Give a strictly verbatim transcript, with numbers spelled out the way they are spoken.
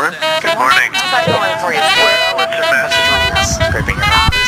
morning. Good morning. How's that going for you today? Well, it's a mess. Thanks for joining us. Great being here.